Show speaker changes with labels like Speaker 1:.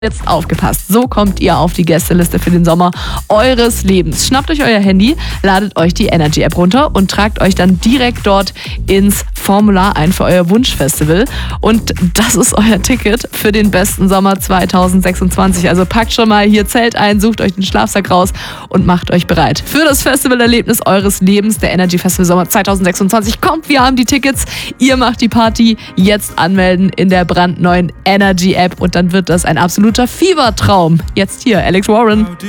Speaker 1: Jetzt aufgepasst, so kommt ihr auf die Gästeliste für den Sommer eures Lebens. Schnappt euch euer Handy, ladet euch die Energy-App runter und tragt euch dann direkt dort ins Formular ein für euer Wunschfestival. Und das ist euer Ticket für den besten Sommer 2026. Also packt schon mal hier Zelt ein, sucht euch den Schlafsack raus und macht euch bereit für das Festivalerlebnis eures Lebens. Der Energy Festival Sommer 2026 kommt, wir haben die Tickets. Ihr macht die Party, jetzt anmelden in der brandneuen Energy-App und dann wird das ein absoluter Fiebertraum. Jetzt hier, Alex Warren.